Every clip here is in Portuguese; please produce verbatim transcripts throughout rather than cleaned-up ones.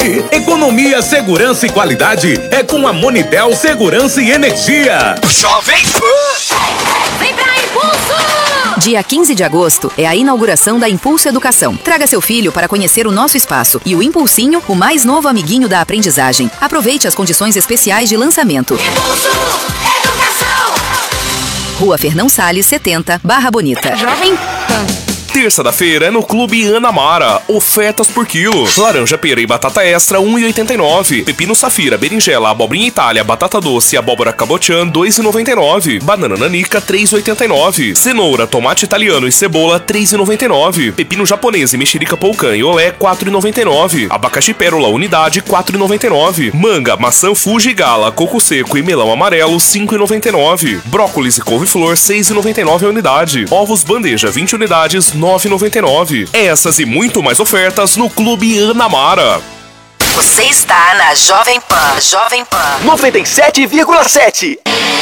Economia, segurança e qualidade é com a Monitel Segurança e Energia. Jovem Pan! Vem pra Impulso! Dia quinze de agosto é a inauguração da Impulso Educação. Traga seu filho para conhecer o nosso espaço e o Impulsinho, o mais novo amiguinho da aprendizagem. Aproveite as condições especiais de lançamento. Impulso Educação! Rua Fernão Salles, setenta, Barra Bonita. Jovem Pan. Terça da feira é no Clube Ana Mara. Ofertas por quilo. Laranja pera e batata extra um real e oitenta e nove centavos. Pepino safira, berinjela, abobrinha Itália, batata doce e abóbora cabotiã dois reais e noventa e nove centavos. Banana nanica três reais e oitenta e nove centavos. Cenoura, tomate italiano e cebola três reais e noventa e nove centavos. Pepino japonês e mexerica polcã e olé quatro reais e noventa e nove centavos. Abacaxi pérola unidade quatro reais e noventa e nove centavos. Manga, maçã Fuji e gala, coco seco e melão amarelo cinco reais e noventa e nove centavos. Brócolis e couve-flor seis reais e noventa e nove centavos a unidade. Ovos bandeja vinte unidades nove reais e noventa e nove centavos. Essas e muito mais ofertas no Clube Ana Mara. Você está na Jovem Pan. Jovem Pan. noventa e sete vírgula sete.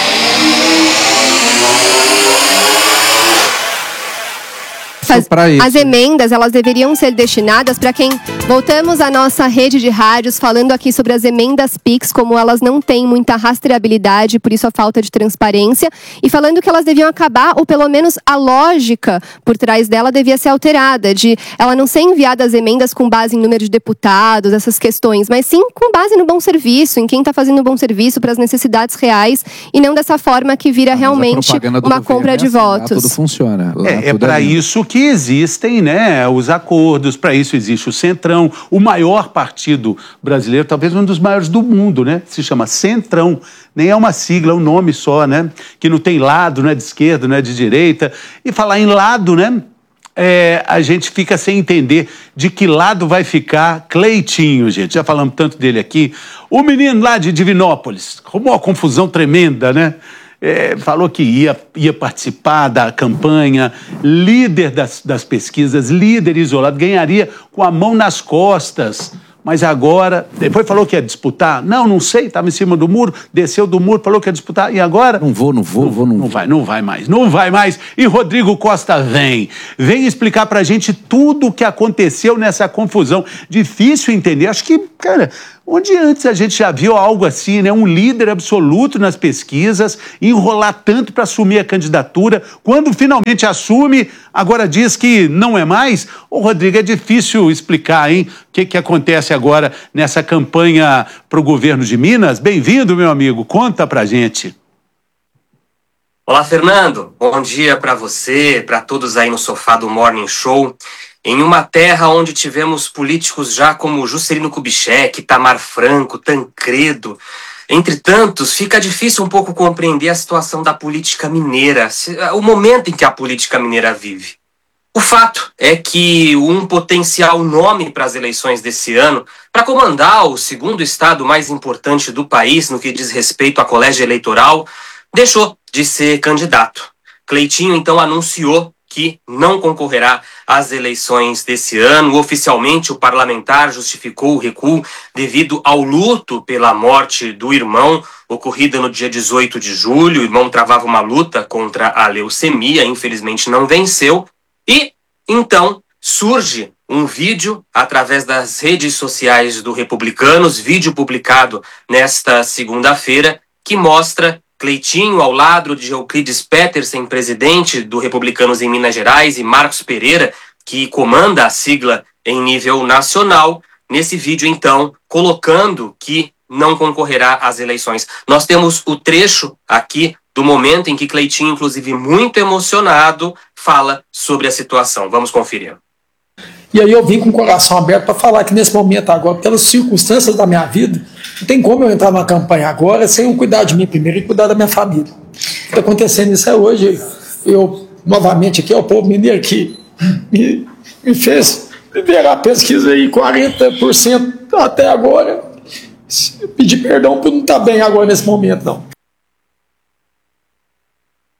Faz, as emendas, elas deveriam ser destinadas para quem... Voltamos à nossa rede de rádios falando aqui sobre as emendas Pix, como elas não têm muita rastreabilidade, por isso a falta de transparência, e falando que elas deviam acabar, ou pelo menos a lógica por trás dela devia ser alterada, de ela não ser enviada as emendas com base em número de deputados, essas questões, mas sim com base no bom serviço, em quem está fazendo um bom serviço para as necessidades reais, e não dessa forma que vira ah, realmente uma compra de assim, votos. Lá tudo funciona. Lá é é tudo para é isso que existem, né, os acordos, para isso existe o Centrão, o maior partido brasileiro, talvez um dos maiores do mundo, né, se chama Centrão, nem é uma sigla, é um nome só, né, que não tem lado, não é de esquerda, não é de direita, e falar em lado, né, é, a gente fica sem entender de que lado vai ficar Cleitinho, gente, já falamos tanto dele aqui, o menino lá de Divinópolis, como uma confusão tremenda, né, É, falou que ia, ia participar da campanha, líder das, das pesquisas, líder isolado, ganharia com a mão nas costas. Mas agora, depois falou que ia disputar. Não, não sei, estava em cima do muro, desceu do muro, falou que ia disputar. E agora? Não vou, não vou, não, vou, não, não vou. vai, não vai mais, não vai mais. E Rodrigo Costa vem, vem explicar pra gente tudo o que aconteceu nessa confusão. Difícil entender, acho que, cara... Onde antes a gente já viu algo assim, né? Um líder absoluto nas pesquisas, enrolar tanto para assumir a candidatura, quando finalmente assume, agora diz que não é mais? Ô, Rodrigo, é difícil explicar, hein? O que, que acontece agora nessa campanha para o governo de Minas? Bem-vindo, meu amigo, conta pra gente. Olá, Fernando. Bom dia para você, para todos aí no sofá do Morning Show. Em uma terra onde tivemos políticos já como Juscelino Kubitschek, Itamar Franco, Tancredo, entre tantos, fica difícil um pouco compreender a situação da política mineira, o momento em que a política mineira vive. O fato é que um potencial nome para as eleições desse ano, para comandar o segundo estado mais importante do país no que diz respeito a colégio eleitoral, deixou de ser candidato. Cleitinho, então, anunciou que não concorrerá às eleições desse ano. Oficialmente, o parlamentar justificou o recuo devido ao luto pela morte do irmão, ocorrida no dia dezoito de julho. O irmão travava uma luta contra a leucemia, infelizmente não venceu. E, então, surge um vídeo através das redes sociais do Republicanos, vídeo publicado nesta segunda-feira, que mostra Cleitinho ao lado de Euclides Petersen, presidente do Republicanos em Minas Gerais, e Marcos Pereira, que comanda a sigla em nível nacional, nesse vídeo, então, colocando que não concorrerá às eleições. Nós temos o trecho aqui do momento em que Cleitinho, inclusive muito emocionado, fala sobre a situação. Vamos conferir. E aí eu vim com o coração aberto para falar que nesse momento agora, pelas circunstâncias da minha vida, não tem como eu entrar na campanha agora sem eu cuidar de mim primeiro e cuidar da minha família. O que está acontecendo isso é hoje. Eu, novamente aqui, é o povo mineiro que me, me fez liderar a pesquisa aí quarenta por cento até agora. Eu pedi perdão por não estar bem agora nesse momento, não.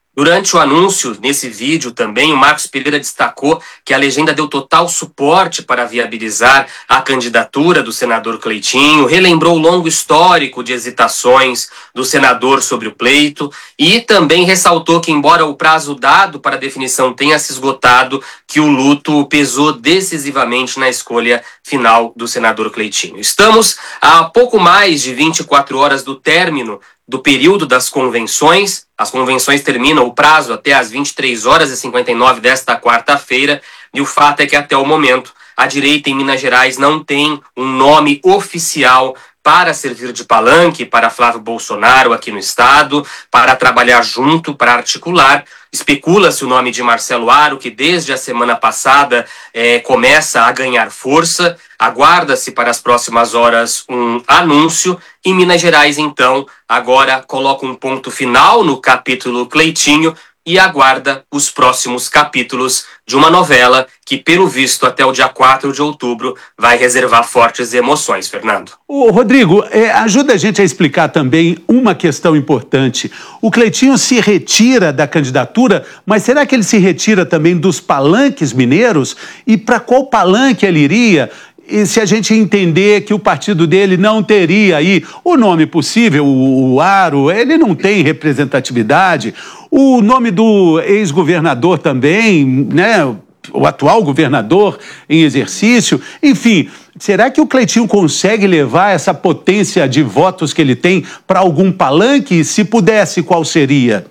Durante o anúncio, nesse vídeo também, o Marcos Pereira destacou que a legenda deu total suporte para viabilizar a candidatura do senador Cleitinho, relembrou o longo histórico de hesitações do senador sobre o pleito e também ressaltou que, embora o prazo dado para a definição tenha se esgotado, que o luto pesou decisivamente na escolha final do senador Cleitinho. Estamos a pouco mais de vinte e quatro horas do término do período das convenções. As convenções terminam o prazo até às vinte e três horas e cinquenta e nove desta quarta-feira, e o fato é que até o momento a direita em Minas Gerais não tem um nome oficial para servir de palanque para Flávio Bolsonaro aqui no estado, para trabalhar junto, para articular. Especula-se o nome de Marcelo Aro, que desde a semana passada é, começa a ganhar força. Aguarda-se para as próximas horas um anúncio. E Minas Gerais, então, agora coloca um ponto final no capítulo Cleitinho e aguarda os próximos capítulos de uma novela que, pelo visto, até o dia quatro de outubro, vai reservar fortes emoções, Fernando. Ô, Rodrigo, é, ajuda a gente a explicar também uma questão importante. O Cleitinho se retira da candidatura, mas será que ele se retira também dos palanques mineiros? E para qual palanque ele iria? E se a gente entender que o partido dele não teria aí o nome possível, o, o Aro, ele não tem representatividade, o nome do ex-governador também, né, o atual governador em exercício, enfim, será que o Cleitinho consegue levar essa potência de votos que ele tem para algum palanque? Se pudesse, qual seria?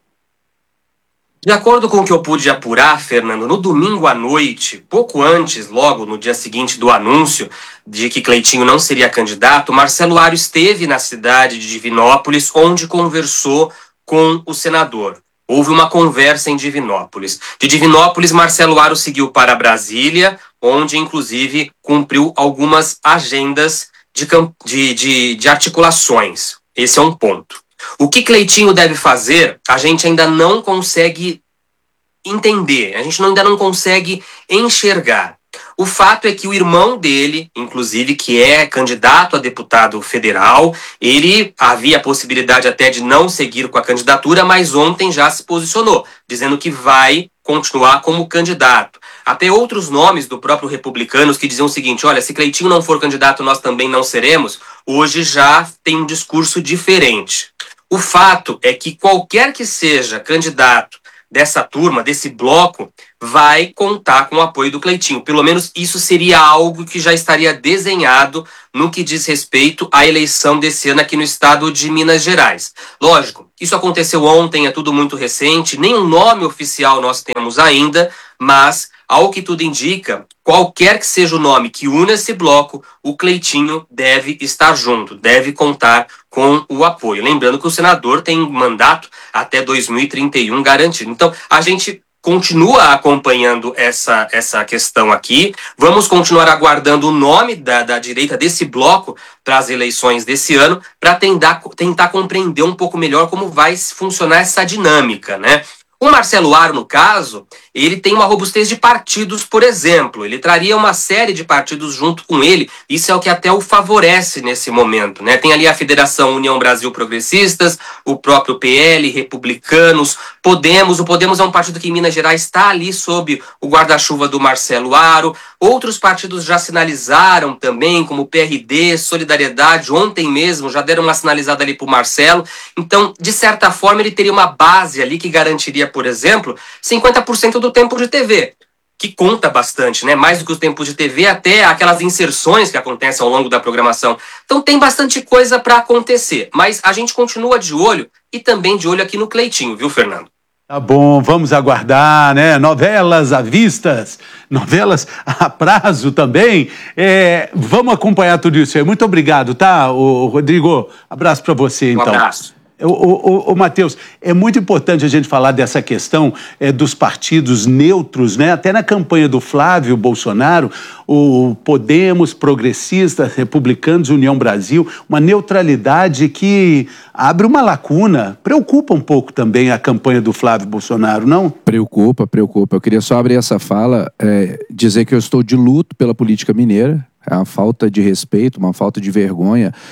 De acordo com o que eu pude apurar, Fernando, no domingo à noite, pouco antes, logo no dia seguinte do anúncio de que Cleitinho não seria candidato, Marcelo Aro esteve na cidade de Divinópolis, onde conversou com o senador. Houve uma conversa em Divinópolis. De Divinópolis, Marcelo Aro seguiu para Brasília, onde, inclusive, cumpriu algumas agendas de, de, de, de articulações. Esse é um ponto. O que Cleitinho deve fazer, a gente ainda não consegue entender, a gente ainda não consegue enxergar. O fato é que o irmão dele, inclusive, que é candidato a deputado federal, ele havia a possibilidade até de não seguir com a candidatura, mas ontem já se posicionou, dizendo que vai continuar como candidato. Até outros nomes do próprio Republicanos que diziam o seguinte: olha, se Cleitinho não for candidato, nós também não seremos, hoje já tem um discurso diferente. O fato é que qualquer que seja candidato dessa turma, desse bloco, vai contar com o apoio do Cleitinho. Pelo menos isso seria algo que já estaria desenhado no que diz respeito à eleição desse ano aqui no estado de Minas Gerais. Lógico, isso aconteceu ontem, é tudo muito recente, nenhum nome oficial nós temos ainda, mas, ao que tudo indica, qualquer que seja o nome que una esse bloco, o Cleitinho deve estar junto, deve contar com o apoio. Lembrando que o senador tem mandato até dois mil e trinta e um garantido. Então, a gente continua acompanhando essa, essa questão aqui. Vamos continuar aguardando o nome da, da direita desse bloco para as eleições desse ano, para tentar, tentar compreender um pouco melhor como vai funcionar essa dinâmica, né? O Marcelo Aro, no caso, ele tem uma robustez de partidos, por exemplo. Ele traria uma série de partidos junto com ele. Isso é o que até o favorece nesse momento, né? Tem ali a Federação União Brasil Progressistas, o próprio P L, Republicanos, Podemos. O Podemos é um partido que em Minas Gerais está ali sob o guarda-chuva do Marcelo Aro. Outros partidos já sinalizaram também, como o P R D, Solidariedade, ontem mesmo já deram uma sinalizada ali para o Marcelo. Então, de certa forma, ele teria uma base ali que garantiria, por exemplo, cinquenta por cento do tempo de T V, que conta bastante, né? Mais do que os tempos de T V, até aquelas inserções que acontecem ao longo da programação. Então tem bastante coisa para acontecer, mas a gente continua de olho e também de olho aqui no Cleitinho, viu, Fernando? Tá bom, vamos aguardar, né? Novelas à vistas, novelas a prazo também. É, vamos acompanhar tudo isso aí. Muito obrigado, tá, o Rodrigo? Abraço para você, então. Um abraço. O, o, o, o Matheus, é muito importante a gente falar dessa questão é, dos partidos neutros, né? Até na campanha do Flávio Bolsonaro, o Podemos, Progressistas, Republicanos, União Brasil, uma neutralidade que abre uma lacuna. Preocupa um pouco também a campanha do Flávio Bolsonaro, não? Preocupa, preocupa. Eu queria só abrir essa fala, é, dizer que eu estou de luto pela política mineira, é uma falta de respeito, uma falta de vergonha.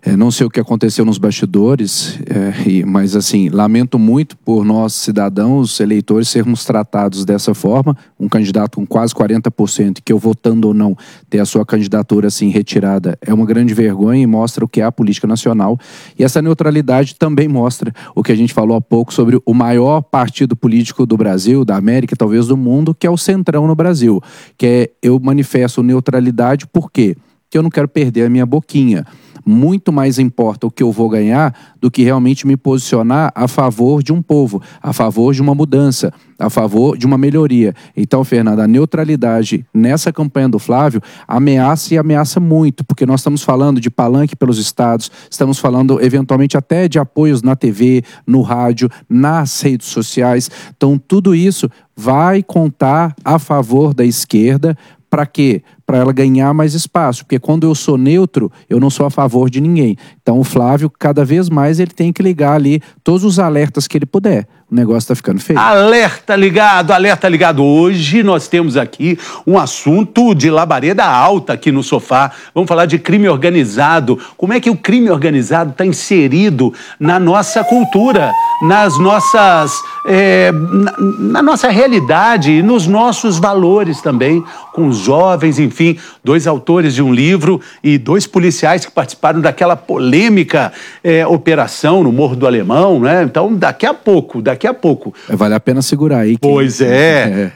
É, não sei o que aconteceu nos bastidores, é, e, mas assim, lamento muito por nós, cidadãos, eleitores, sermos tratados dessa forma. Um candidato com quase quarenta por cento, que eu votando ou não, ter a sua candidatura assim retirada, é uma grande vergonha e mostra o que é a política nacional. E essa neutralidade também mostra o que a gente falou há pouco sobre o maior partido político do Brasil, da América, talvez do mundo, que é o Centrão no Brasil. Que é, eu manifesto neutralidade por quê? Porque eu não quero perder a minha boquinha. Muito mais importa o que eu vou ganhar do que realmente me posicionar a favor de um povo, a favor de uma mudança, a favor de uma melhoria. Então, Fernanda, a neutralidade nessa campanha do Flávio ameaça e ameaça muito, porque nós estamos falando de palanque pelos estados, estamos falando eventualmente até de apoios na T V, no rádio, nas redes sociais. Então, tudo isso vai contar a favor da esquerda. Para quê? Para ela ganhar mais espaço, porque quando eu sou neutro, eu não sou a favor de ninguém. Então o Flávio, cada vez mais, ele tem que ligar ali todos os alertas que ele puder. O negócio está ficando feio. Alerta ligado, alerta ligado. Hoje nós temos aqui um assunto de labareda alta aqui no sofá. Vamos falar de crime organizado. Como é que o crime organizado está inserido na nossa cultura, nas nossas, é, na, na nossa realidade e nos nossos valores também, com os jovens, enfim, dois autores de um livro e dois policiais que participaram daquela polêmica é, operação no Morro do Alemão, né? Então, daqui a pouco, daqui a pouco. Vale a pena segurar aí. Que... Pois é. é.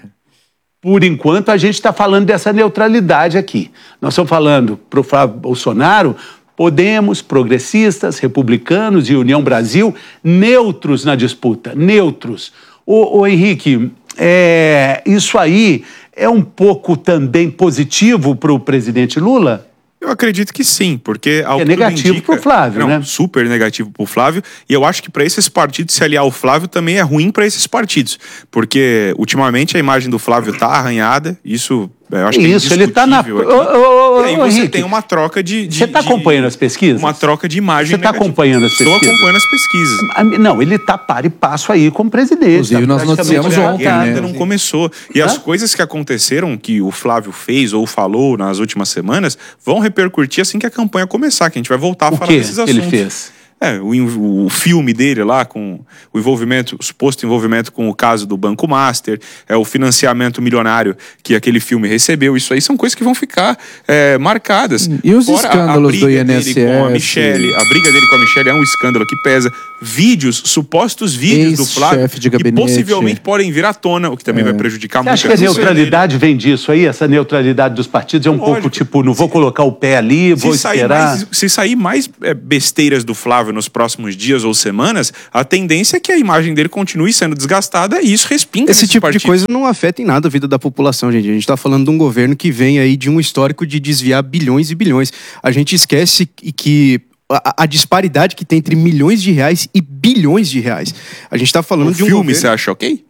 Por enquanto, a gente está falando dessa neutralidade aqui. Nós estamos falando para o Flávio Bolsonaro, Podemos, progressistas, republicanos e União Brasil, neutros na disputa, neutros. Ô, ô Henrique, é, isso aí é um pouco também positivo para o presidente Lula? Eu acredito que sim, porque... É negativo para o Flávio, não, né? Super negativo para o Flávio, e eu acho que para esses partidos se aliar ao Flávio também é ruim para esses partidos, porque ultimamente a imagem do Flávio tá arranhada, isso... Eu acho que isso, é ele está na... Ô, ô, ô, e aí você Henrique, tem uma troca de... de você está acompanhando as pesquisas? Uma troca de imagem Você está acompanhando as pesquisas? Estou acompanhando as pesquisas. Não, ele está par e passo aí com o presidente. Inclusive, nós noticiamos ontem, né? Ainda né? não começou. E Hã? as coisas que aconteceram, que o Flávio fez ou falou nas últimas semanas, vão repercutir assim que a campanha começar, que a gente vai voltar a o falar que desses assuntos. ele fez? É, o, o filme dele lá, com o envolvimento, o suposto envolvimento com o caso do Banco Master, é, o financiamento milionário que aquele filme recebeu, isso aí são coisas que vão ficar é, marcadas. E os Fora escândalos a, a do I N S S? Dele com a Michelle, a briga dele com a Michelle é um escândalo que pesa. Vídeos, supostos vídeos do Flávio, de que possivelmente podem vir à tona, o que também é. vai prejudicar Você muito. Você acha que a neutralidade vem disso aí? Essa neutralidade dos partidos é um Lógico. pouco tipo, não vou colocar o pé ali, vou se esperar... Mais, se sair mais é, besteiras do Flávio nos próximos dias ou semanas, a tendência é que a imagem dele continue sendo desgastada e isso respinga. Esse tipo partidos. de coisa não afeta em nada a vida da população, gente. A gente tá falando de um governo que vem aí de um histórico de desviar bilhões e bilhões. A gente esquece que a, a disparidade que tem entre milhões de reais e bilhões de reais. A gente tá falando o de um filme, governo... você acha ok?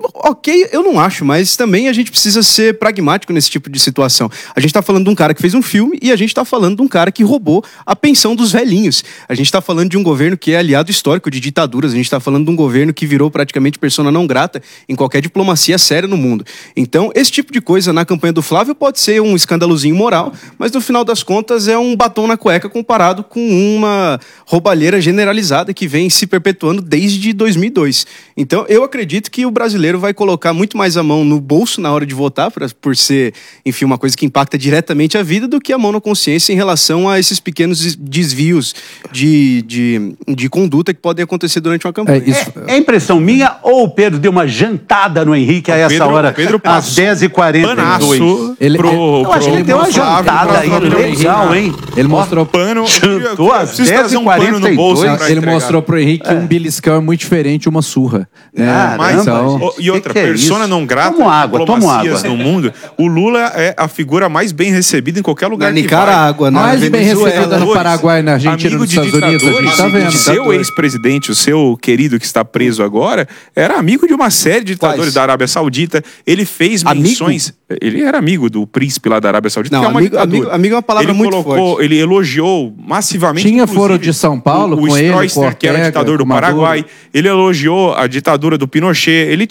Ok, eu não acho, mas também a gente precisa ser pragmático nesse tipo de situação. A gente tá falando de um cara que fez um filme e a gente tá falando de um cara que roubou a pensão dos velhinhos. A gente tá falando de um governo que é aliado histórico de ditaduras. A gente tá falando de um governo que virou praticamente persona não grata em qualquer diplomacia séria no mundo. Então, esse tipo de coisa na campanha do Flávio pode ser um escandalozinho moral, mas no final das contas é um batom na cueca comparado com uma roubalheira generalizada que vem se perpetuando desde dois mil e dois. Então, eu acredito que o brasileiro vai colocar muito mais a mão no bolso na hora de votar, pra, por ser, enfim, uma coisa que impacta diretamente a vida, do que a mão na consciência em relação a esses pequenos desvios de, de, de conduta que podem acontecer durante uma campanha. É, isso... é, é impressão minha ou o Pedro deu uma jantada no Henrique a essa Pedro, hora, Pedro às dez e quarenta e dois? Ele, pro, eu pro, acho que ele deu uma jantada aí, legal, hein? Ele mostrou pano, jantou às dez e quarenta e dois. Ele mostrou pro Henrique que um beliscão é muito diferente de uma surra. Ah, mas, então... E outra, que que é persona isso? não grata, toma água, toma água no mundo, o Lula é a figura mais bem recebida em qualquer lugar. Na Nicarágua, na mais bem recebida no Paraguai, na Argentina, nos Estados Unidos, a gente tá vendo. O seu ex-presidente, o seu querido que está preso agora, era amigo de uma série de ditadores Quais? da Arábia Saudita. Ele fez menções... Amigo? Ele era amigo do príncipe lá da Arábia Saudita, não, que é uma amigo, ditadura. Amigo, amigo é uma palavra ele muito colocou, forte. Ele elogiou massivamente... Tinha foro de São Paulo o, com o ele, Stroessner, que era ditador do Paraguai. Ele elogiou a ditadura do Pinochet. Ele tinha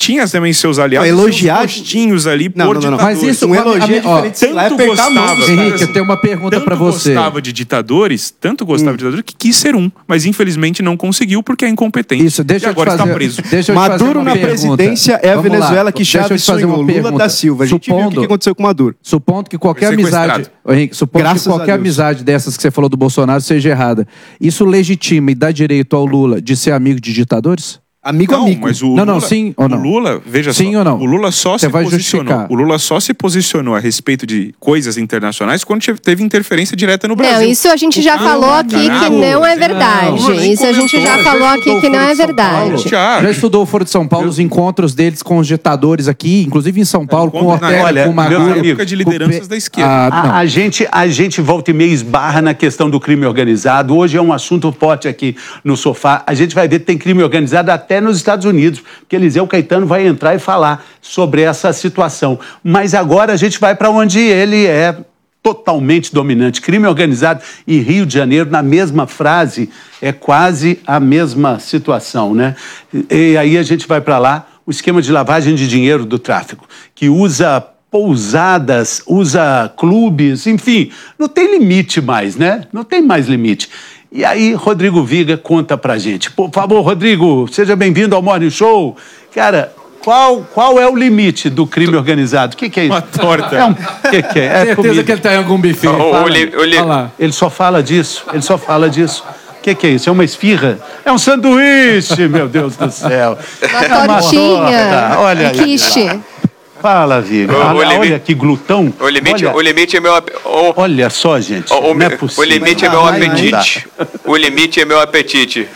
tinha também seus aliados, não, elogiar seus postinhos ali não, por não, não, não. ditadores. Mas isso, um elogio é diferente. Tanto lá é gostava, Henrique, eu tenho uma pergunta para você. Tanto gostava de ditadores, tanto gostava hum. de ditadores, que quis ser um, mas infelizmente não conseguiu porque é incompetente. Isso, deixa e agora eu te fazer, está preso. Deixa eu te Maduro fazer uma na pergunta. presidência é a Vamos Venezuela lá. que Deixa Chávez sonhou, Lula pergunta. da Silva. A gente supondo, viu o que aconteceu com Maduro. Supondo que qualquer amizade, Henrique, supondo Graças que qualquer amizade dessas que você falou do Bolsonaro seja errada, isso legitima e dá direito ao Lula de ser amigo de ditadores? Amigo, não, amigo. Mas o não, Lula, não, sim ou não? O Lula, veja sim só. Ou não? O Lula só Você se vai posicionou. justificar. O Lula só se posicionou a respeito de coisas internacionais quando teve interferência direta no Brasil. Não, isso a gente já falou aqui que não é verdade. Não, isso a gente já falou aqui que não é verdade. Já, já estudou o Foro de São Paulo, os encontros deles com os ditadores aqui, inclusive em São Paulo, com Ortega, olha, com Maduro. meus amigos, de lideranças da esquerda. Ah, a, a, gente, a gente volta e meia esbarra na questão do crime organizado. Hoje é um assunto forte aqui no Sofá. A gente vai ver que tem crime organizado até nos Estados Unidos, porque Eliseu Caetano vai entrar e falar sobre essa situação. Mas agora a gente vai para onde ele é totalmente dominante. Crime organizado e Rio de Janeiro, na mesma frase, é quase a mesma situação, né? E aí a gente vai para lá, o esquema de lavagem de dinheiro do tráfico, que usa pousadas, usa clubes, enfim, não tem limite mais, né? Não tem mais limite. E aí, Rodrigo Viga conta pra gente. Por favor, Rodrigo, seja bem-vindo ao Morning Show. Cara, qual, qual é o limite do crime organizado? O que, que é isso? Uma torta. É um, que que é? É certeza comida. que ele tá em algum buffet. Oh, Fala, olhe, olhe. fala. Ele só fala disso, ele só fala disso. O que, que é isso? É uma esfirra? É um sanduíche, meu Deus do céu. Uma É tortinha, olha um quiche. Fala, Viga. O- o Olha, limite- olha que glutão. O limite, olha, o limite é meu ap- o, olha só, gente. o, o, não é o possível. limite é Não, meu não, não apetite. O limite é meu apetite.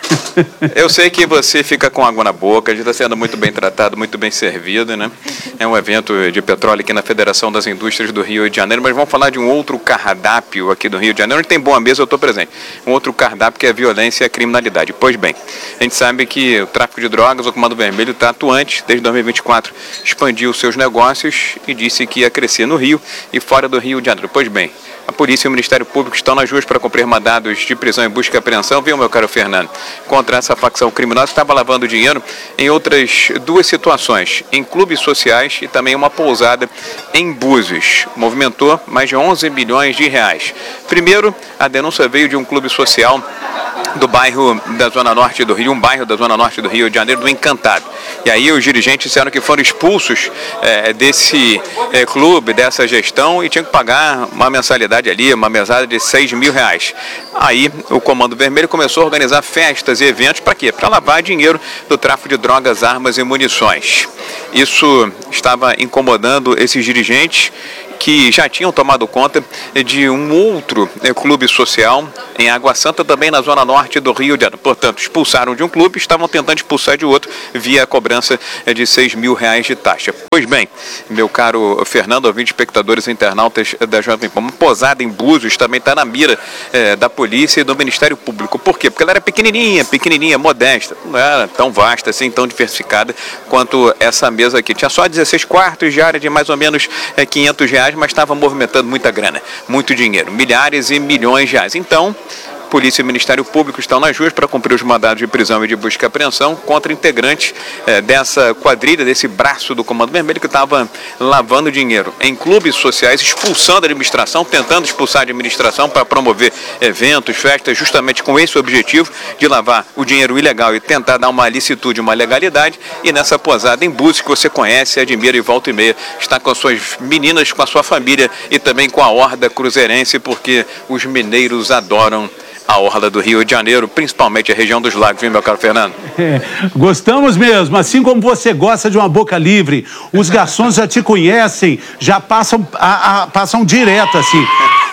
Eu sei que você fica com água na boca, a gente está sendo muito bem tratado, muito bem servido, né? É um evento de petróleo aqui na Federação das Indústrias do Rio de Janeiro, mas vamos falar de um outro cardápio aqui do Rio de Janeiro, onde tem boa mesa, eu estou presente. Um outro cardápio que é a violência e a criminalidade. Pois bem, a gente sabe que o tráfico de drogas, o Comando Vermelho está atuante desde dois mil e vinte e quatro, expandiu seus negócios e disse que ia crescer no Rio e fora do Rio de Janeiro. Pois bem, a polícia e o Ministério Público estão nas ruas para cumprir mandados de prisão e busca e apreensão, viu, meu caro Fernando? Contra essa facção criminosa que estava lavando dinheiro em outras duas situações, em clubes sociais e também uma pousada em Búzios. Movimentou mais de onze milhões de reais. Primeiro, a denúncia veio de um clube social do bairro da Zona Norte do Rio, um bairro da Zona Norte do Rio de Janeiro, do Encantado. E aí os dirigentes disseram que foram expulsos é, desse é, clube, dessa gestão, e tinham que pagar uma mensalidade ali, uma mesada de seis mil reais. Aí o Comando Vermelho começou a organizar festas e eventos para quê? Para lavar dinheiro do tráfico de drogas, armas e munições. Isso estava incomodando esses dirigentes, que já tinham tomado conta de um outro é, clube social em Água Santa, também na zona norte do Rio de Janeiro. Portanto, expulsaram de um clube, estavam tentando expulsar de outro via a cobrança é, de seis mil reais de taxa. Pois bem, meu caro Fernando, ouvinte, espectadores e internautas da Jovem Pan, uma posada em Búzios também está na mira é, da polícia e do Ministério Público. Por quê? Porque ela era pequenininha, pequenininha, modesta, não era tão vasta assim, tão diversificada quanto essa mesa aqui. Tinha só dezesseis quartos de área de mais ou menos é, quinhentos reais, mas estava movimentando muita grana, muito dinheiro, milhares e milhões de reais. Então, Polícia e Ministério Público estão nas ruas para cumprir os mandados de prisão e de busca e apreensão contra integrantes eh, dessa quadrilha, desse braço do Comando Vermelho que estava lavando dinheiro em clubes sociais, expulsando a administração, tentando expulsar a administração para promover eventos, festas, justamente com esse objetivo de lavar o dinheiro ilegal e tentar dar uma licitude, uma legalidade. E nessa posada em Búzios, que você conhece, admira e volta e meia, está com as suas meninas, com a sua família e também com a horda cruzeirense, porque os mineiros adoram a orla do Rio de Janeiro, principalmente a região dos lagos, viu, meu caro Fernando? É, gostamos mesmo, assim como você gosta de uma boca livre, os garçons já te conhecem, já passam, a, a, passam direto assim.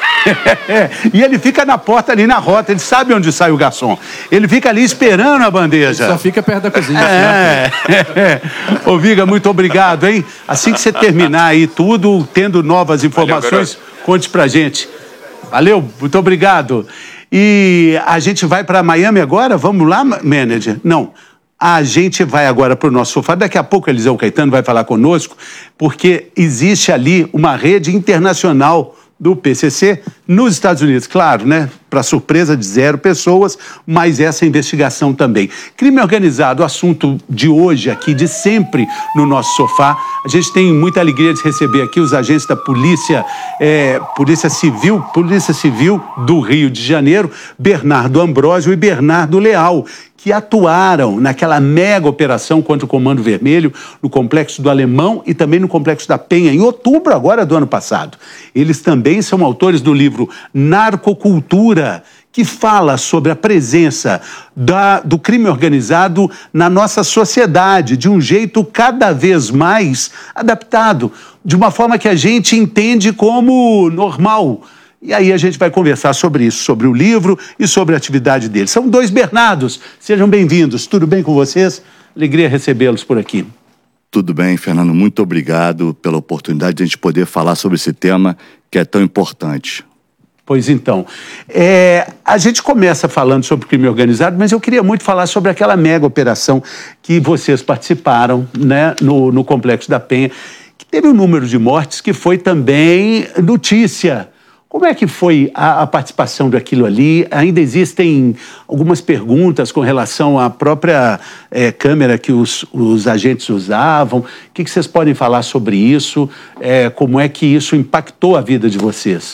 E ele fica na porta ali na rota, ele sabe onde sai o garçom. Ele fica ali esperando a bandeja. Ele só fica perto da cozinha. É, é. Ô Viga, muito obrigado, hein? Assim que você terminar aí tudo, tendo novas informações, valeu, conte pra gente. Valeu, muito obrigado. E a gente vai para Miami agora? Vamos lá, manager? Não. A gente vai agora para o nosso sofá. Daqui a pouco o Eliseu Caetano vai falar conosco, porque existe ali uma rede internacional do P C C nos Estados Unidos. Claro, né? para surpresa de zero pessoas, mas essa investigação também. Crime organizado, assunto de hoje aqui, de sempre no nosso sofá. A gente tem muita alegria de receber aqui os agentes da Polícia, é, Polícia Civil, Polícia Civil do Rio de Janeiro, Bernardo Ambrósio e Bernardo Leal, que atuaram naquela mega operação contra o Comando Vermelho no Complexo do Alemão e também no Complexo da Penha, em outubro agora do ano passado. Eles também são autores do livro Narcocultura, que fala sobre a presença da, do crime organizado na nossa sociedade, de um jeito cada vez mais adaptado, de uma forma que a gente entende como normal. E aí a gente vai conversar sobre isso, sobre o livro e sobre a atividade deles. São dois Bernardos, sejam bem-vindos. Tudo bem com vocês? Alegria recebê-los por aqui. Tudo bem, Fernando. Muito obrigado pela oportunidade de a gente poder falar sobre esse tema que é tão importante. Pois então, é, a gente começa falando sobre crime organizado, mas eu queria muito falar sobre aquela mega operação que vocês participaram, né, no, no Complexo da Penha, que teve um número de mortes que foi também notícia. Como é que foi a, a participação daquilo ali? Ainda existem algumas perguntas com relação à própria é, câmera que os, os agentes usavam. O que, que vocês podem falar sobre isso? É, como é que isso impactou a vida de vocês?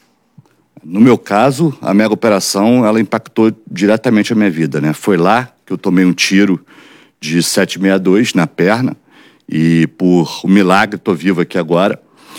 No meu caso, a mega operação, ela impactou diretamente a minha vida, né? Foi lá que eu tomei um tiro de sete sessenta e dois na perna e, por um milagre, estou vivo aqui agora.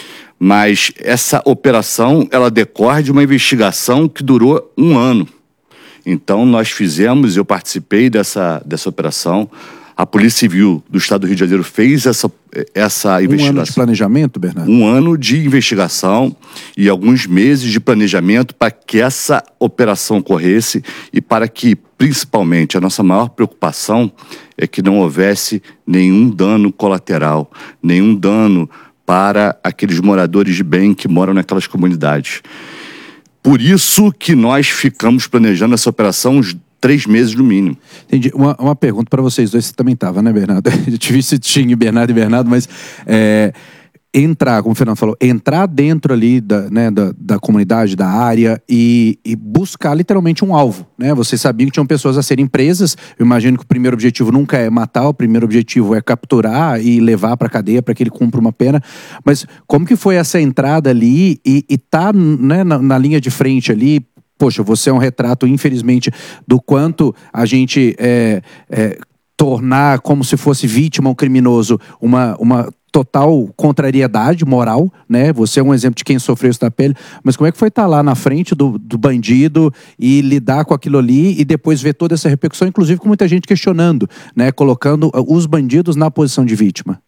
Mas essa operação, ela decorre de uma investigação que durou um ano. Então, nós fizemos, eu participei dessa, dessa operação. A Polícia Civil do Estado do Rio de Janeiro fez essa, essa investigação. Um ano de planejamento, Bernardo? Um ano de investigação e alguns meses de planejamento para que essa operação ocorresse e para que, principalmente, a nossa maior preocupação é que não houvesse nenhum dano colateral, nenhum dano para aqueles moradores de bem que moram naquelas comunidades. Por isso que nós ficamos planejando essa operação uns três meses no mínimo. Entendi. Uma, uma pergunta para vocês dois, você também estava, né, Bernardo? Eu te vi se tinha Bernardo e Bernardo, mas é, entrar, como o Fernando falou, entrar dentro ali da, né, da, da comunidade, da área e, e buscar literalmente um alvo, né? Vocês sabiam que tinham pessoas a serem presas. Eu imagino que o primeiro objetivo nunca é matar, o primeiro objetivo é capturar e levar para a cadeia para que ele cumpra uma pena. Mas como que foi essa entrada ali e, e tá, né, na, na linha de frente ali? Poxa, você é um retrato, infelizmente, do quanto a gente é, é, tornar como se fosse vítima um criminoso uma, uma total contrariedade moral, né? Você é um exemplo de quem sofreu isso na pele, mas como é que foi estar lá na frente do, do bandido e lidar com aquilo ali e depois ver toda essa repercussão, inclusive com muita gente questionando, né? Colocando os bandidos na posição de vítima?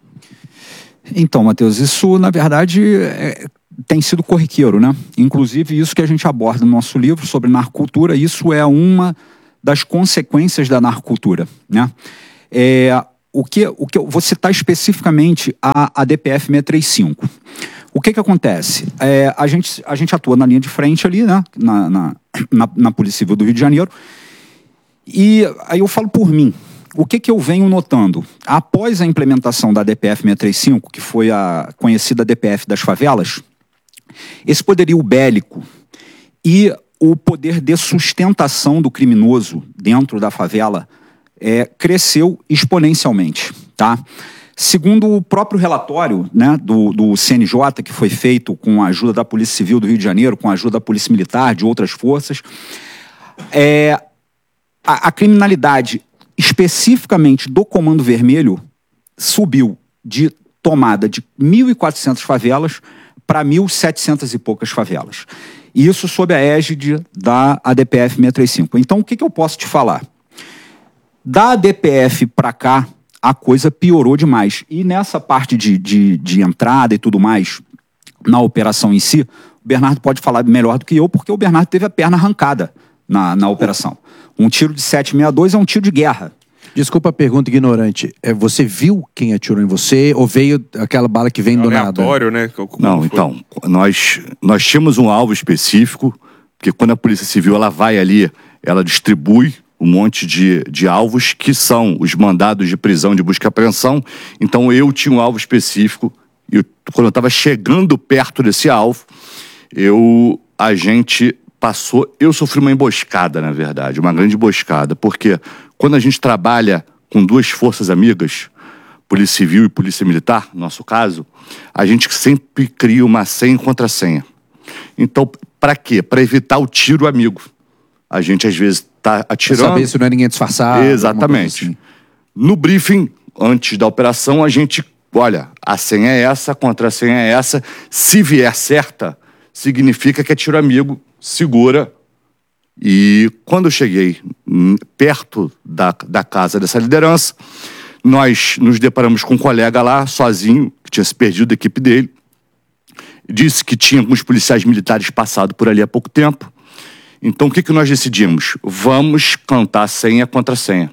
Então, Matheus, isso na verdade é... tem sido corriqueiro, né? Inclusive isso que a gente aborda no nosso livro sobre narcocultura, isso é uma das consequências da narcocultura, né? É, o que, o que eu vou citar especificamente a, a D P F seiscentos e trinta e cinco. O que que acontece? É, a, gente, a gente atua na linha de frente ali, né? Na, na, na, na Polícia Civil do Rio de Janeiro. E aí eu falo por mim. O que que eu venho notando? Após a implementação da D P F seiscentos e trinta e cinco, que foi a conhecida D P F das favelas, esse poderio bélico e o poder de sustentação do criminoso dentro da favela é, cresceu exponencialmente, tá? Segundo o próprio relatório, né, do, do C N J, que foi feito com a ajuda da Polícia Civil do Rio de Janeiro, com a ajuda da Polícia Militar, de outras forças, é, a, a criminalidade especificamente do Comando Vermelho subiu de tomada de mil e quatrocentas favelas para mil e setecentas e poucas favelas. Isso sob a égide da A D P F seiscentos e trinta e cinco. Então, o que que eu posso te falar? Da A D P F para cá, a coisa piorou demais. E nessa parte de, de, de entrada e tudo mais, na operação em si, o Bernardo pode falar melhor do que eu, porque o Bernardo teve a perna arrancada na, na operação. Um tiro de sete sessenta e dois é um tiro de guerra. Desculpa a pergunta ignorante. É, você viu quem atirou em você ou veio aquela bala que vem do nada? Aleatório, né? Como Não, foi? então, nós, nós tínhamos um alvo específico, porque quando a Polícia Civil ela vai ali, ela distribui um monte de, de alvos que são os mandados de prisão, de busca e apreensão. Então eu tinha um alvo específico e eu, quando eu estava chegando perto desse alvo, eu, a gente passou... Eu sofri uma emboscada, na verdade, uma grande emboscada, porque quando a gente trabalha com duas forças amigas, Polícia Civil e Polícia Militar, no nosso caso, a gente sempre cria uma senha e contrassenha. Então, para quê? Para evitar o tiro amigo. A gente, às vezes, tá atirando... Pra saber se não é ninguém disfarçado. Exatamente. Assim. No briefing, antes da operação, a gente... Olha, a senha é essa, a contrassenha é essa. Se vier certa, significa que é tiro amigo, segura. E quando eu cheguei perto da, da casa dessa liderança, nós nos deparamos com um colega lá, sozinho, que tinha se perdido da equipe dele. Disse que tinha alguns policiais militares passado por ali há pouco tempo. Então, o que, que nós decidimos? Vamos cantar a senha e a contrassenha.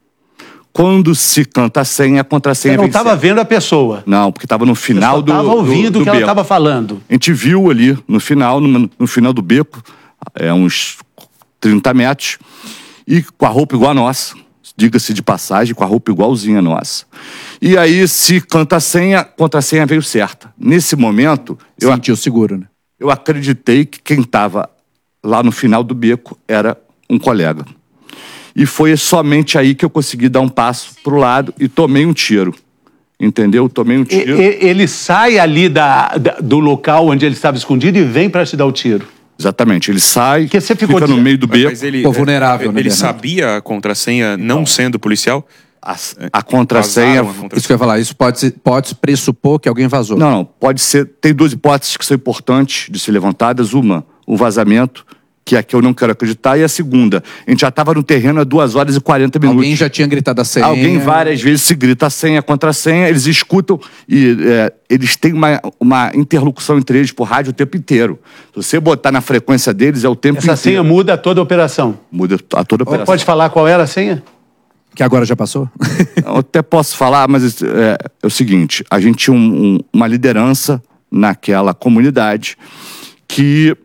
Quando se canta a senha, a contrassenha... Você não estava vendo a pessoa? Não, porque estava no final do... estava ouvindo do, do o que ela beco. estava falando. A gente viu ali, no final, no, no final do beco, é, uns trinta metros, e com a roupa igual a nossa, diga-se de passagem, com a roupa igualzinha a nossa. E aí, se canta a senha, a contrassenha veio certa. Nesse momento... Eu sentiu seguro, né? Eu acreditei que quem estava lá no final do beco era um colega. E foi somente aí que eu consegui dar um passo pro lado e tomei um tiro. Entendeu? Tomei um tiro. E, ele sai ali da, da, do local onde ele estava escondido e vem para te dar o tiro. Exatamente. Ele sai, Porque você ficou fica de... no meio do beco. Mas ele, Ficou vulnerável, ele, né, ele sabia a contrassenha, não sendo policial? A, a contrassenha... Vazaram a contrassenha. Isso que eu ia falar, isso pode, ser, pode pressupor que alguém vazou. Não, não. Pode ser... Tem duas hipóteses que são importantes de ser levantadas. Uma, o vazamento, que é a que eu não quero acreditar, e a segunda, a gente já estava no terreno há duas horas e quarenta minutos. Alguém já tinha gritado a senha. Alguém várias vezes se grita a senha, a contrassenha, eles escutam e é, eles têm uma, uma interlocução entre eles por rádio o tempo inteiro. Se você botar na frequência deles, é o tempo Essa inteiro. Essa senha muda toda a operação? Muda a toda a operação. Pode falar qual era a senha? Que agora já passou? Eu até posso falar, mas é, é o seguinte, a gente tinha um, um, uma liderança naquela comunidade que...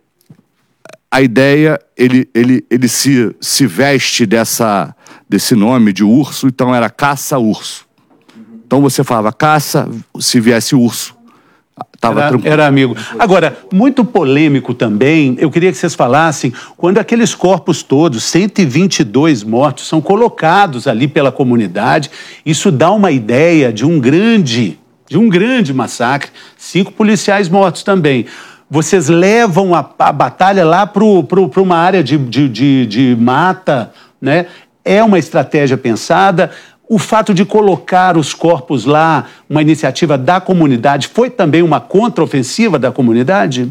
A ideia, ele, ele, ele se, se veste dessa, desse nome de urso, então era caça-urso. Então você falava caça, se viesse urso. Tava era, era amigo. Agora, muito polêmico também, eu queria que vocês falassem, quando aqueles corpos todos, cento e vinte e dois mortos, são colocados ali pela comunidade, isso dá uma ideia de um grande, de um grande massacre, cinco policiais mortos também. Vocês levam a, a batalha lá para uma área de, de, de, de mata, né? É uma estratégia pensada. O fato de colocar os corpos lá, uma iniciativa da comunidade, foi também uma contraofensiva da comunidade?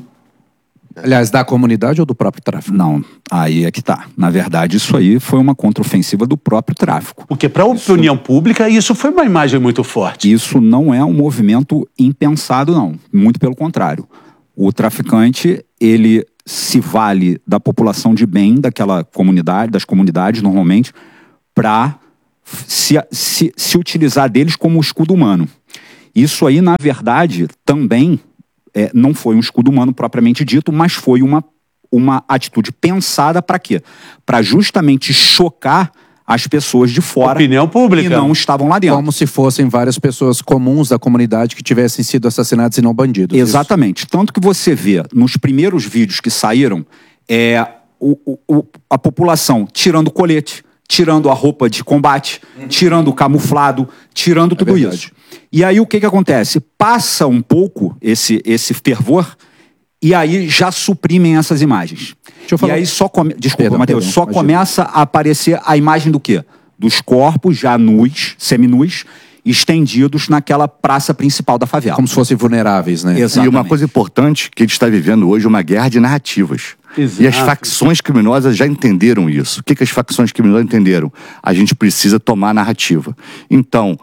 Aliás, da comunidade ou do próprio tráfico? Não, aí é que tá. Na verdade, isso aí foi uma contraofensiva do próprio tráfico. Porque para a opinião isso... pública, isso foi uma imagem muito forte. Isso não é um movimento impensado, não. Muito pelo contrário. O traficante, ele se vale da população de bem daquela comunidade, das comunidades, normalmente, para se, se, se utilizar deles como escudo humano. Isso aí, na verdade, também é, não foi um escudo humano propriamente dito, mas foi uma, uma atitude pensada para quê? Para justamente chocar as pessoas de fora. Opinião pública. Que não estavam lá dentro. Como se fossem várias pessoas comuns da comunidade que tivessem sido assassinadas e não bandidos. Exatamente. Isso. Tanto que você vê nos primeiros vídeos que saíram, é, o, o, a população tirando o colete, tirando a roupa de combate, uhum. tirando o camuflado, tirando tudo é isso. E aí o que que acontece? Passa um pouco esse, esse fervor e aí já suprimem essas imagens. Deixa eu falar. E aí só come... Desculpa, Matheus, só imagina. Começa a aparecer a imagem do quê? Dos corpos já nus, seminus, estendidos naquela praça principal da favela. Como se fossem vulneráveis, né? Exatamente. E uma coisa importante, que a gente está vivendo hoje é uma guerra de narrativas. Exato. E as facções criminosas já entenderam isso. O que, que as facções criminosas entenderam? A gente precisa tomar a narrativa. Então,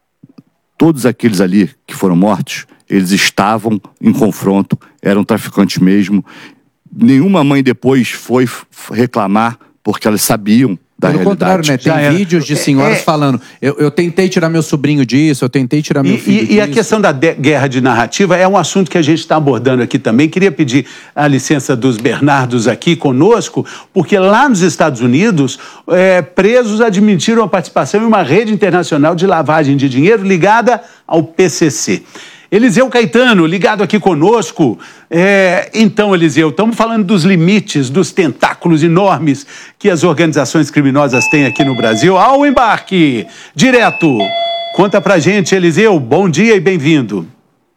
todos aqueles ali que foram mortos, eles estavam em confronto, eram traficantes mesmo. Nenhuma mãe depois foi reclamar, porque elas sabiam da Pelo realidade. contrário, né? Tem Já vídeos era. de senhoras é, é... falando, eu, eu tentei tirar meu sobrinho disso, eu tentei tirar meu e, filho e, disso. E a questão da de guerra de narrativa é um assunto que a gente está abordando aqui também. Queria pedir a licença dos Bernardos aqui conosco, porque lá nos Estados Unidos, é, presos admitiram a participação em uma rede internacional de lavagem de dinheiro ligada ao P C C. Eliseu Caetano, ligado aqui conosco. É, então, Eliseu, estamos falando dos limites, dos tentáculos enormes que as organizações criminosas têm aqui no Brasil. Ao embarque, direto. Conta pra gente, Eliseu. Bom dia e bem-vindo.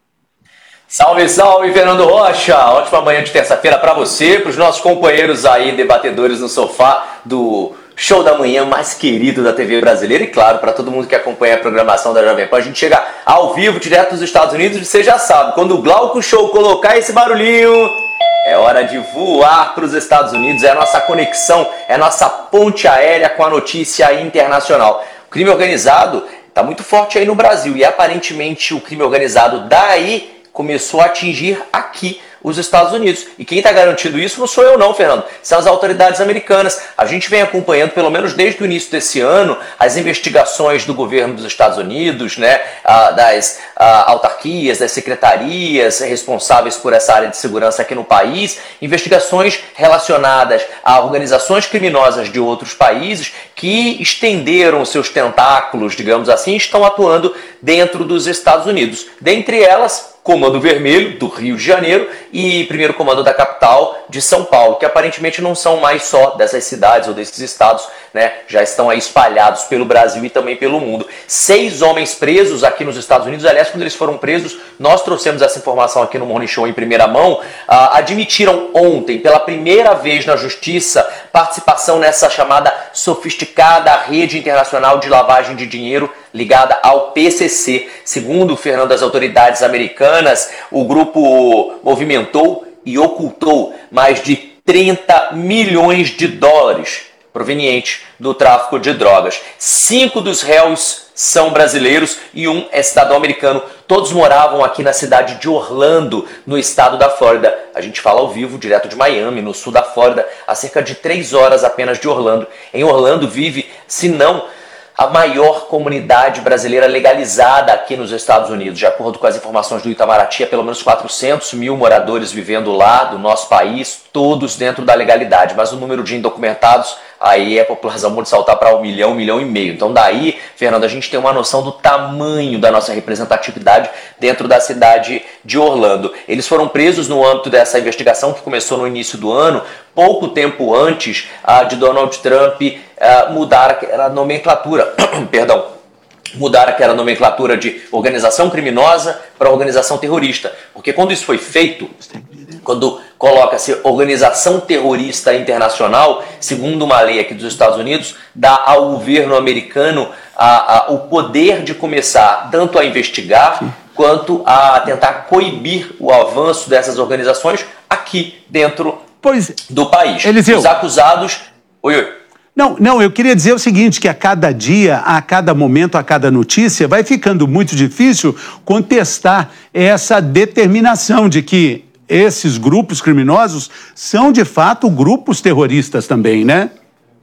Salve, salve, Fernando Rocha! Ótima manhã de terça-feira para você, para os nossos companheiros aí, debatedores no sofá do show da manhã mais querido da T V brasileira e, claro, para todo mundo que acompanha a programação da Jovem Pan. A gente chega ao vivo, direto dos Estados Unidos, e você já sabe, quando o Glauco Show colocar esse barulhinho, é hora de voar para os Estados Unidos, é a nossa conexão, é a nossa ponte aérea com a notícia internacional. O crime organizado está muito forte aí no Brasil e, aparentemente, o crime organizado daí começou a atingir aqui os Estados Unidos. E quem está garantindo isso não sou eu não, Fernando. São as autoridades americanas. A gente vem acompanhando, pelo menos desde o início desse ano, as investigações do governo dos Estados Unidos, né, das autarquias, das secretarias responsáveis por essa área de segurança aqui no país, investigações relacionadas a organizações criminosas de outros países que estenderam seus tentáculos, digamos assim, e estão atuando dentro dos Estados Unidos. Dentre elas, Comando Vermelho, do Rio de Janeiro, e Primeiro Comando da capital de São Paulo, que aparentemente não são mais só dessas cidades ou desses estados, né? Já estão aí espalhados pelo Brasil e também pelo mundo. Seis homens presos aqui nos Estados Unidos, aliás, quando eles foram presos, nós trouxemos essa informação aqui no Morning Show em primeira mão, ah, admitiram ontem, pela primeira vez na justiça, participação nessa chamada sofisticada rede internacional de lavagem de dinheiro ligada ao P C C. Segundo o Fernando das autoridades americanas, o grupo movimentou e ocultou mais de trinta milhões de dólares provenientes do tráfico de drogas. Cinco dos réus são brasileiros e um é cidadão americano. Todos moravam aqui na cidade de Orlando, no estado da Flórida. A gente fala ao vivo, direto de Miami, no sul da Flórida, a cerca de três horas apenas de Orlando. Em Orlando vive, se não a maior comunidade brasileira legalizada aqui nos Estados Unidos. De acordo com as informações do Itamaraty, há pelo menos quatrocentos mil moradores vivendo lá do nosso país, todos dentro da legalidade. Mas o número de indocumentados, aí a população pode saltar para um milhão, um milhão e meio. Então daí, Fernando, a gente tem uma noção do tamanho da nossa representatividade dentro da cidade de Orlando. Eles foram presos no âmbito dessa investigação que começou no início do ano, pouco tempo antes uh, de Donald Trump uh, mudar aquela nomenclatura, perdão, mudar aquela nomenclatura de organização criminosa para organização terrorista. Porque quando isso foi feito, quando coloca-se organização terrorista internacional, segundo uma lei aqui dos Estados Unidos, dá ao governo americano a, a, o poder de começar tanto a investigar quanto a tentar coibir o avanço dessas organizações aqui dentro Pois, do país. Eliseu. Os acusados... Oi, oi. Não, não, eu queria dizer o seguinte, que a cada dia, a cada momento, a cada notícia, vai ficando muito difícil contestar essa determinação de que esses grupos criminosos são, de fato, grupos terroristas também, né?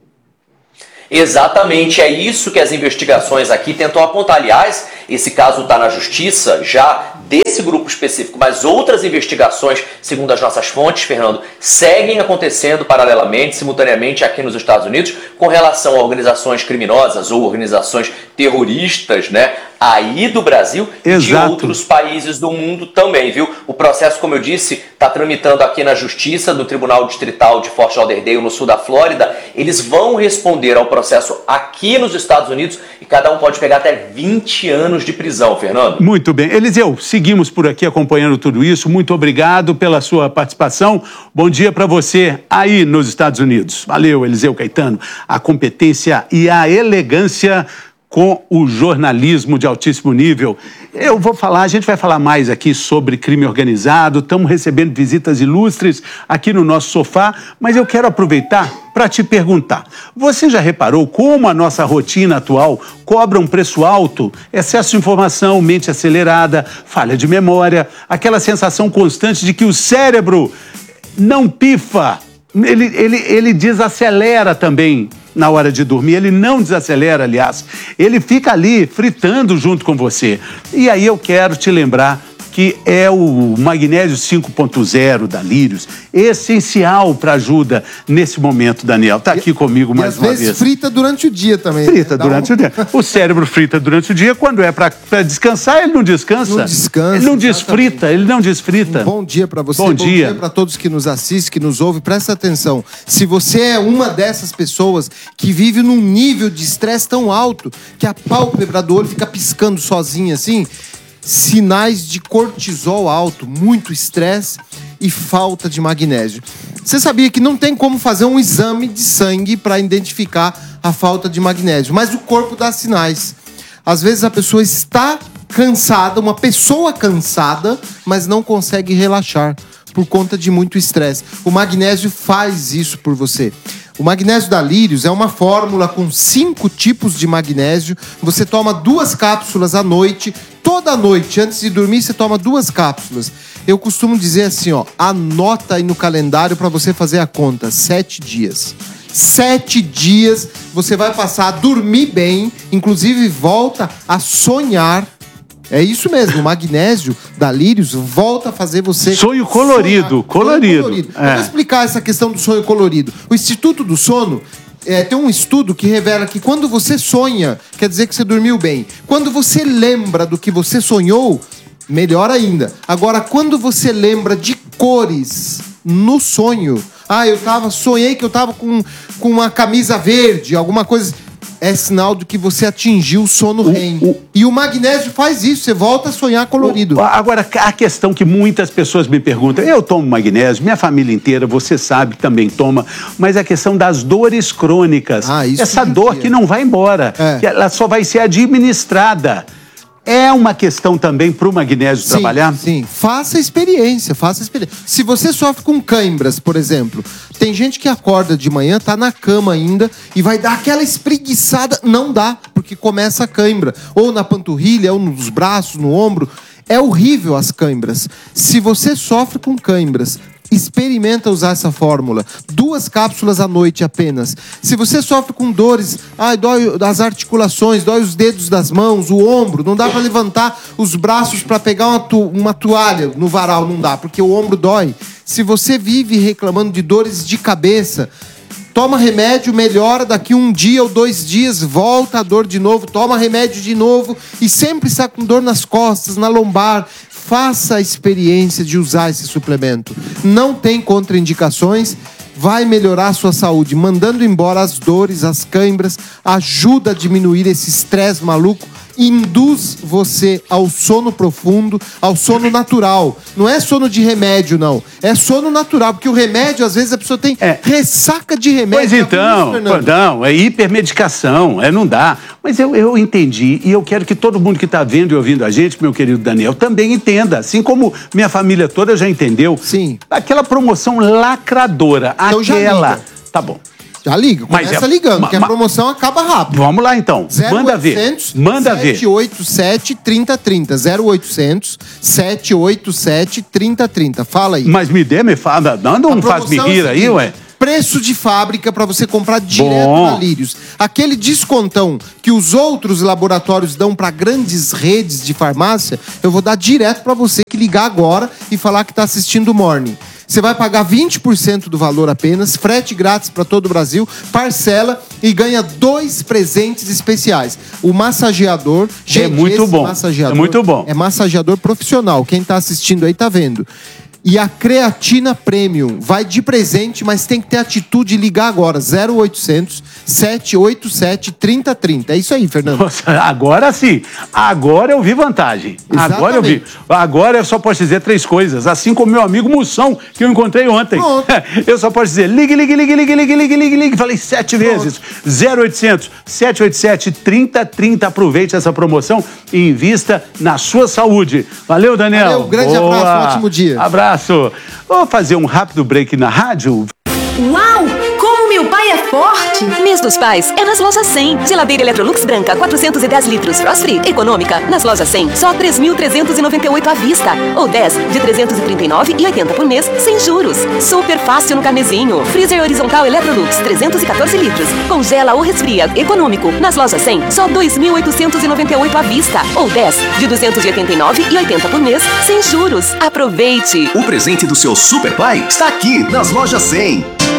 Exatamente, é isso que as investigações aqui tentam apontar. Aliás, esse caso está na justiça já desse grupo específico, mas outras investigações, segundo as nossas fontes, Fernando, seguem acontecendo paralelamente, simultaneamente aqui nos Estados Unidos, com relação a organizações criminosas ou organizações terroristas, né, aí do Brasil e de outros países do mundo também, viu? O processo, como eu disse, está tramitando aqui na Justiça, no Tribunal Distrital de Fort Lauderdale, no sul da Flórida. Eles vão responder ao processo aqui nos Estados Unidos e cada um pode pegar até vinte anos de prisão, Fernando. Muito bem. Eliseu, seguimos por aqui acompanhando tudo isso. Muito obrigado pela sua participação. Bom dia para você aí nos Estados Unidos. Valeu, Eliseu Caetano. A competência e a elegância com o jornalismo de altíssimo nível. Eu vou falar, a gente vai falar mais aqui sobre crime organizado, estamos recebendo visitas ilustres aqui no nosso sofá, mas eu quero aproveitar para te perguntar, você já reparou como a nossa rotina atual cobra um preço alto? Excesso de informação, mente acelerada, falha de memória, aquela sensação constante de que o cérebro não pifa, ele, ele, ele desacelera também na hora de dormir, ele não desacelera, aliás, ele fica ali fritando junto com você. E aí eu quero te lembrar que é o magnésio cinco ponto zero da Lírios, essencial para ajuda nesse momento, Daniel. Está aqui comigo mais e uma às vezes vez. frita durante o dia também. Frita né? durante um... o dia. O cérebro frita durante o dia, quando é para descansar, ele não descansa. Não descansa. Ele não desfrita, ele não desfrita. Um bom dia para você, bom, bom dia, dia para todos que nos assistem, que nos ouvem. Presta atenção. Se você é uma dessas pessoas que vive num nível de estresse tão alto que a pálpebra do olho fica piscando sozinha assim, sinais de cortisol alto, muito estresse e falta de magnésio. Você sabia que não tem como fazer um exame de sangue para identificar a falta de magnésio, mas o corpo dá sinais. Às vezes a pessoa está cansada, uma pessoa cansada, mas não consegue relaxar por conta de muito estresse. O magnésio faz isso por você. O magnésio da Lírios é uma fórmula com cinco tipos de magnésio. Você toma duas cápsulas à noite, toda noite, antes de dormir, você toma duas cápsulas. Eu costumo dizer assim, ó, anota aí no calendário para você fazer a conta, sete dias. Sete dias você vai passar a dormir bem, inclusive volta a sonhar. É isso mesmo, o magnésio da Lírios volta a fazer você... Sonho colorido, sonhar. colorido. colorido. É. Eu vou explicar essa questão do sonho colorido. O Instituto do Sono é, tem um estudo que revela que quando você sonha, quer dizer que você dormiu bem. Quando você lembra do que você sonhou, melhor ainda. Agora, quando você lembra de cores no sonho... Ah, eu tava, sonhei que eu tava com, com uma camisa verde, alguma coisa... É sinal de que você atingiu o sono R E M. O, o... E o magnésio faz isso, você volta a sonhar colorido. O, agora, a questão que muitas pessoas me perguntam, eu tomo magnésio, minha família inteira, você sabe que também toma, mas a questão das dores crônicas. Ah, isso Essa dor dia. que não vai embora, é. que ela só vai ser administrada. É uma questão também para o magnésio sim, trabalhar? Sim, faça experiência, faça experiência. Se você sofre com câimbras, por exemplo, tem gente que acorda de manhã, tá na cama ainda e vai dar aquela espreguiçada. Não dá, porque começa a câimbra. Ou na panturrilha, ou nos braços, no ombro. É horrível as câimbras. Se você sofre com câimbras, experimenta usar essa fórmula. Duas cápsulas à noite apenas. Se você sofre com dores, ai, dói as articulações, dói os dedos das mãos, o ombro, não dá para levantar os braços para pegar uma, tu, uma toalha no varal, não dá, porque o ombro dói. Se você vive reclamando de dores de cabeça, toma remédio, melhora, daqui um dia ou dois dias, volta a dor de novo, toma remédio de novo e sempre está com dor nas costas, na lombar. Faça a experiência de usar esse suplemento. Não tem contraindicações, vai melhorar a sua saúde, mandando embora as dores, as câimbras, ajuda a diminuir esse estresse maluco, induz você ao sono profundo, ao sono natural. Não é sono de remédio, não. É sono natural, porque o remédio, às vezes, a pessoa tem é. ressaca de remédio. Pois então, isso, não, é hipermedicação, é, não dá. Mas eu, eu entendi, e eu quero que todo mundo que está vendo e ouvindo a gente, meu querido Daniel, também entenda, assim como minha família toda já entendeu. Sim. Aquela promoção lacradora, então aquela... Tá bom. Já liga, começa mas é, ligando, ma, que a promoção acaba rápido. Vamos lá, então. Manda ver. Manda ver. sete oito sete, três zero três zero. zero oitocentos, sete oito sete, três zero três zero. Fala aí. Mas me dê, me fala. Dando um faz-me rir é aí, ué. Preço de fábrica para você comprar direto Bom. na Lírios. Aquele descontão que os outros laboratórios dão para grandes redes de farmácia, eu vou dar direto para você que ligar agora e falar que está assistindo o Morning. Você vai pagar vinte por cento do valor apenas, frete grátis para todo o Brasil, parcela e ganha dois presentes especiais. O massageador, gente, é muito bom. Massageador é muito bom. É massageador profissional. Quem está assistindo aí tá vendo. E a creatina premium vai de presente, mas tem que ter atitude e ligar agora. zero oitocentos, sete oito sete, três zero três zero. É isso aí, Fernando. Nossa, agora sim. Agora eu vi vantagem. Exatamente. Agora eu vi. Agora eu só posso dizer três coisas. Assim como meu amigo Moção, que eu encontrei ontem. Pronto. Eu só posso dizer ligue, ligue, ligue, ligue, ligue, ligue, ligue, ligue. Falei sete Pronto. vezes. zero oitocentos, sete oito sete, três zero três zero. Aproveite essa promoção e invista na sua saúde. Valeu, Daniel. Valeu, grande Boa. abraço, um ótimo dia. Abraço. Vou fazer um rápido break na rádio. Uau! Como me Pai, o pai é forte. Mês dos Pais é nas lojas cem. Geladeira Electrolux branca, quatrocentos e dez litros, frost free, econômica. Nas lojas cem, só três mil trezentos e noventa e oito à vista. Ou dez de trezentos e trinta e nove reais e oitenta por mês, sem juros. Super fácil no carnezinho. Freezer horizontal Electrolux, trezentos e quatorze litros. Congela ou resfria, econômico. Nas lojas cem, só dois mil oitocentos e noventa e oito à vista. Ou dez de duzentos e oitenta e nove reais e oitenta por mês, sem juros. Aproveite! O presente do seu super pai está aqui nas lojas cem.